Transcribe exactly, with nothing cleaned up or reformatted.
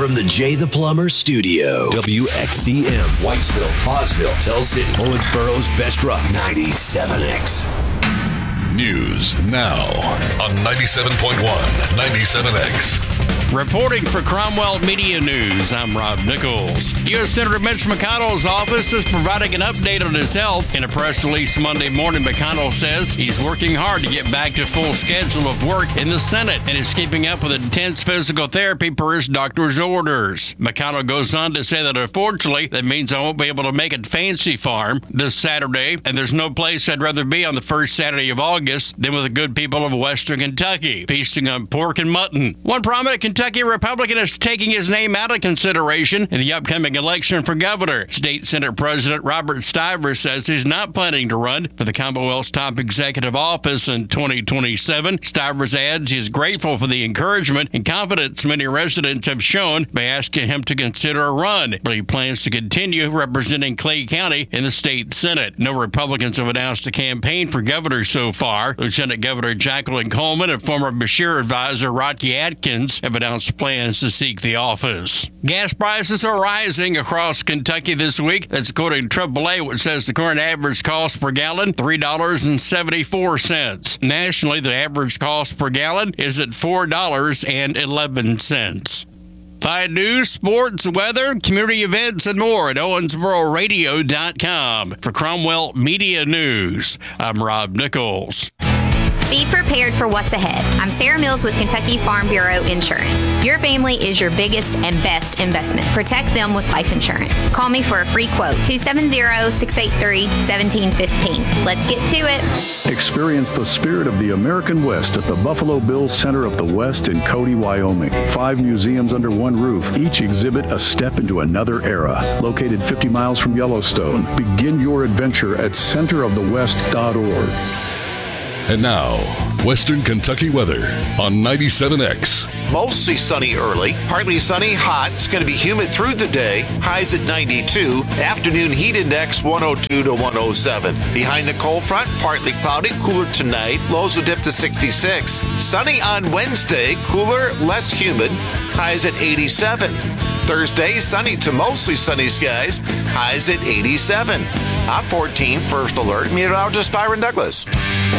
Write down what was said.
from the Jay the Plumber studio. W X C M, Whitesville, Hawesville, Tell City, Owensboro's Best Rock, ninety-seven X. News now on ninety-seven point one, ninety-seven X. Reporting for Cromwell Media News, I'm Rob Nichols. U S Senator Mitch McConnell's office is providing an update on his health. In a press release Monday morning, McConnell says he's working hard to get back to full schedule of work in the Senate and is keeping up with intense physical therapy per his doctor's orders. McConnell goes on to say that unfortunately, that means I won't be able to make it Fancy Farm this Saturday, and there's no place I'd rather be on the first Saturday of August than with the good people of Western Kentucky, feasting on pork and mutton. One prominent Kentucky Republican is taking his name out of consideration in the upcoming election for governor. State Senate President Robert Stivers says he's not planning to run for the Commonwealth's top executive office in twenty twenty-seven. Stivers adds he is grateful for the encouragement and confidence many residents have shown by asking him to consider a run, but he plans to continue representing Clay County in the state Senate. No Republicans have announced a campaign for governor so far. Lieutenant Governor Jacqueline Coleman and former Beshear advisor Rocky Atkins have announced plans to seek the office. Gas prices are rising across Kentucky this week. That's according to triple A, which says the current average cost per gallon, three dollars and seventy-four cents. Nationally, the average cost per gallon is at four dollars and eleven cents. Find news, sports, weather, community events, and more at Owensboro Radio dot com. For Cromwell Media News, I'm Rob Nichols. Be prepared for what's ahead. I'm Sarah Mills with Kentucky Farm Bureau Insurance. Your family is your biggest and best investment. Protect them with life insurance. Call me for a free quote, two seven zero, six eight three, one seven one five. Let's get to it. Experience the spirit of the American West at the Buffalo Bills Center of the West in Cody, Wyoming. Five museums under one roof. Each exhibit a step into another era. Located fifty miles from Yellowstone. Begin your adventure at center of the west dot org. And now, Western Kentucky weather on ninety-seven X. Mostly sunny early, partly sunny, hot. It's going to be humid through the day. Highs at ninety-two. Afternoon heat index one oh two to one oh seven. Behind the cold front, partly cloudy, cooler tonight. Lows will dip to sixty-six. Sunny on Wednesday, cooler, less humid. Highs at eighty-seven. Thursday, sunny to mostly sunny skies. Highs at eighty-seven. I'm fourteen, First Alert, meteorologist Byron Douglas.